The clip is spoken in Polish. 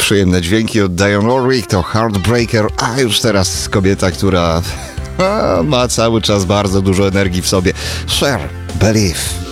Przyjemne dźwięki od Dionne Warwick to Heartbreaker, a już teraz kobieta, która ma cały czas bardzo dużo energii w sobie. Cher, Believe.